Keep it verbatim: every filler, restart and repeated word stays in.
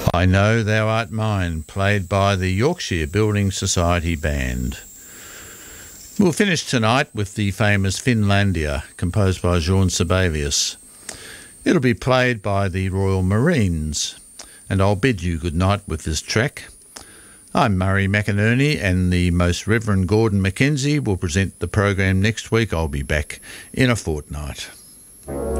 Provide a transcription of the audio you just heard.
I Know Thou Art Mine, played by the Yorkshire Building Society Band. We'll finish tonight with the famous Finlandia, composed by Jean Sibelius. It'll be played by the Royal Marines, and I'll bid you good night with this track. I'm Murray McInerney, and the Most Reverend Gordon Mackenzie will present the program next week. I'll be back in a fortnight.